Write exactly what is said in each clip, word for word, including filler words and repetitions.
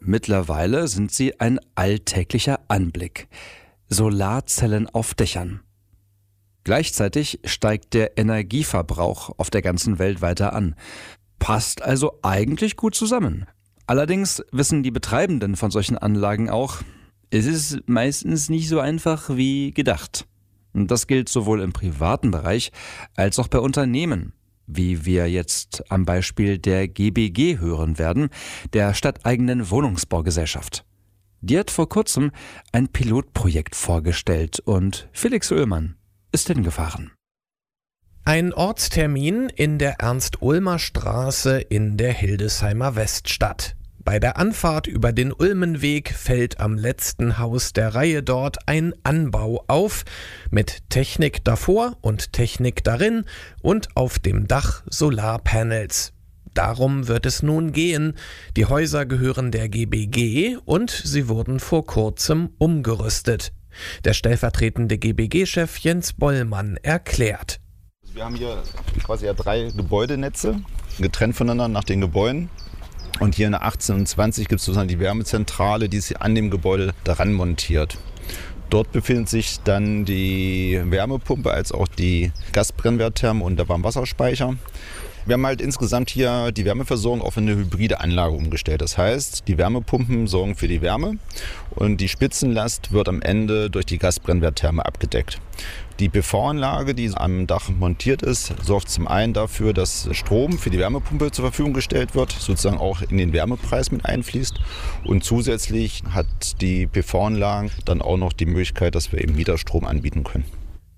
Mittlerweile sind sie ein alltäglicher Anblick. Solarzellen auf Dächern. Gleichzeitig steigt der Energieverbrauch auf der ganzen Welt weiter an. Passt also eigentlich gut zusammen. Allerdings wissen die Betreibenden von solchen Anlagen auch, es ist meistens nicht so einfach wie gedacht. Und das gilt sowohl im privaten Bereich als auch bei Unternehmen, wie wir jetzt am Beispiel der G B G hören werden, der stadteigenen Wohnungsbaugesellschaft. Die hat vor kurzem ein Pilotprojekt vorgestellt und Felix Oehlmann ist hingefahren. Ein Ortstermin in der Ernst-Ulmer-Straße in der Hildesheimer Weststadt. Bei der Anfahrt über den Ulmenweg fällt am letzten Haus der Reihe dort ein Anbau auf, mit Technik davor und Technik darin und auf dem Dach Solarpanels. Darum wird es nun gehen. Die Häuser gehören der G B G und sie wurden vor kurzem umgerüstet. Der stellvertretende G B G-Chef Jens Bollmann erklärt. Wir haben hier quasi ja drei Gebäudenetze, getrennt voneinander nach den Gebäuden. Und hier in der achtzehn und zwanzig gibt es sozusagen die Wärmezentrale, die ist an dem Gebäude daran montiert. Dort befindet sich dann die Wärmepumpe als auch die Gasbrennwerttherme und der Warmwasserspeicher. Wir haben halt insgesamt hier die Wärmeversorgung auf eine hybride Anlage umgestellt. Das heißt, die Wärmepumpen sorgen für die Wärme und die Spitzenlast wird am Ende durch die Gasbrennwerttherme abgedeckt. Die P V-Anlage, die am Dach montiert ist, sorgt zum einen dafür, dass Strom für die Wärmepumpe zur Verfügung gestellt wird, sozusagen auch in den Wärmepreis mit einfließt. Und zusätzlich hat die P V-Anlage dann auch noch die Möglichkeit, dass wir eben Mieterstrom anbieten können.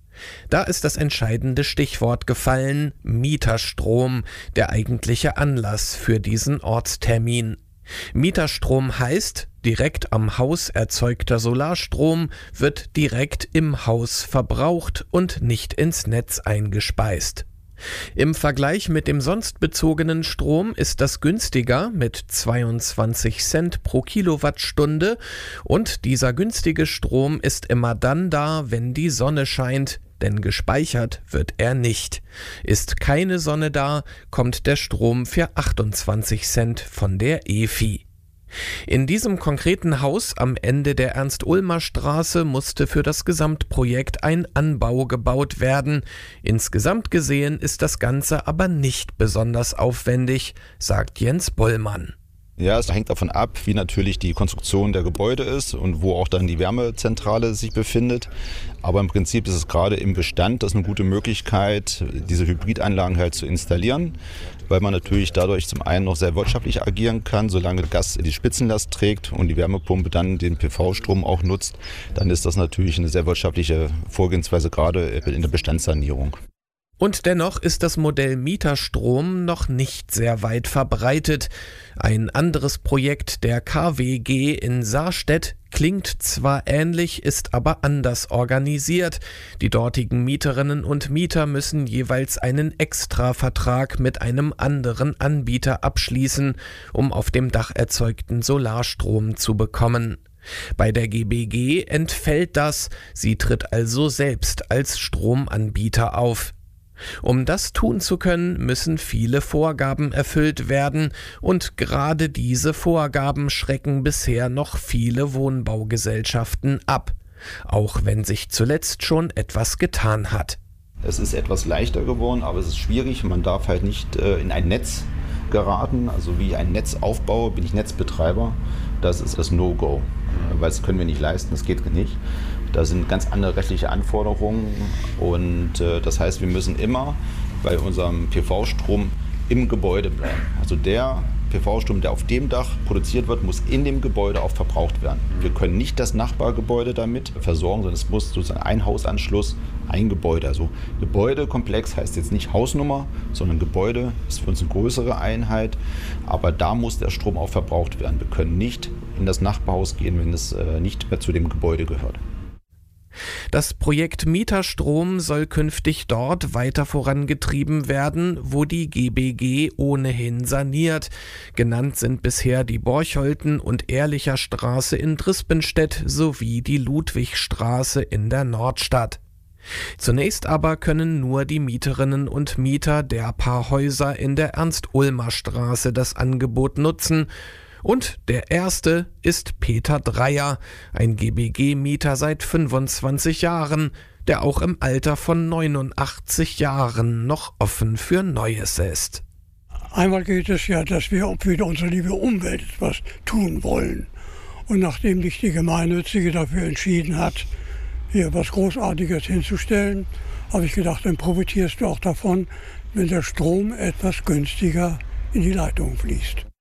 Da ist das entscheidende Stichwort gefallen: Mieterstrom, der eigentliche Anlass für diesen Ortstermin. Mieterstrom heißt, direkt am Haus erzeugter Solarstrom wird direkt im Haus verbraucht und nicht ins Netz eingespeist. Im Vergleich mit dem sonst bezogenen Strom ist das günstiger mit zweiundzwanzig Cent pro Kilowattstunde und dieser günstige Strom ist immer dann da, wenn die Sonne scheint, denn gespeichert wird er nicht. Ist keine Sonne da, kommt der Strom für achtundzwanzig Cent von der E F I. In diesem konkreten Haus am Ende der Ernst-Ulmer-Straße musste für das Gesamtprojekt ein Anbau gebaut werden. Insgesamt gesehen ist das Ganze aber nicht besonders aufwendig, sagt Jens Bollmann. Ja, es hängt davon ab, wie natürlich die Konstruktion der Gebäude ist und wo auch dann die Wärmezentrale sich befindet. Aber im Prinzip ist es gerade im Bestand das eine gute Möglichkeit, diese Hybridanlagen halt zu installieren, weil man natürlich dadurch zum einen noch sehr wirtschaftlich agieren kann, solange Gas die Spitzenlast trägt und die Wärmepumpe dann den P V-Strom auch nutzt. Dann ist das natürlich eine sehr wirtschaftliche Vorgehensweise, gerade in der Bestandssanierung. Und dennoch ist das Modell Mieterstrom noch nicht sehr weit verbreitet. Ein anderes Projekt der K W G in Sarstedt klingt zwar ähnlich, ist aber anders organisiert. Die dortigen Mieterinnen und Mieter müssen jeweils einen Extravertrag mit einem anderen Anbieter abschließen, um auf dem Dach erzeugten Solarstrom zu bekommen. Bei der G B G entfällt das, sie tritt also selbst als Stromanbieter auf. Um das tun zu können, müssen viele Vorgaben erfüllt werden und gerade diese Vorgaben schrecken bisher noch viele Wohnbaugesellschaften ab, auch wenn sich zuletzt schon etwas getan hat. Es ist etwas leichter geworden, aber es ist schwierig. Man darf halt nicht äh, in ein Netz geraten. Also wie ich ein Netz aufbaue, bin ich Netzbetreiber. Das ist das No-Go, weil das können wir nicht leisten, das geht nicht. Da sind ganz andere rechtliche Anforderungen und äh, das heißt, wir müssen immer bei unserem P V-Strom im Gebäude bleiben. Also der P V-Strom, der auf dem Dach produziert wird, muss in dem Gebäude auch verbraucht werden. Wir können nicht das Nachbargebäude damit versorgen, sondern es muss sozusagen ein Hausanschluss, ein Gebäude. Also Gebäudekomplex heißt jetzt nicht Hausnummer, sondern Gebäude ist für uns eine größere Einheit. Aber da muss der Strom auch verbraucht werden. Wir können nicht in das Nachbarhaus gehen, wenn es äh, nicht mehr zu dem Gebäude gehört. Das Projekt Mieterstrom soll künftig dort weiter vorangetrieben werden, wo die G B G ohnehin saniert. Genannt sind bisher die Borcholten- und Ehrlicher Straße in Drispenstedt sowie die Ludwigstraße in der Nordstadt. Zunächst aber können nur die Mieterinnen und Mieter der paar Häuser in der Ernst-Ulmer Straße das Angebot nutzen. Und der erste ist Peter Dreier, ein G B G-Mieter seit fünfundzwanzig Jahren, der auch im Alter von neunundachtzig Jahren noch offen für Neues ist. Einmal geht es ja, dass wir für unsere liebe Umwelt etwas tun wollen. Und nachdem sich die Gemeinnützige dafür entschieden hat, hier was Großartiges hinzustellen, habe ich gedacht, dann profitierst du auch davon, wenn der Strom etwas günstiger in die Leitung fließt.